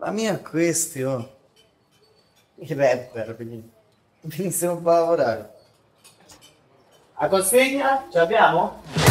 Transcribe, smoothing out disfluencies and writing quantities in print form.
La mia è questi, oh. I rapper, quindi iniziamo a lavorare. A consegna ce l'abbiamo?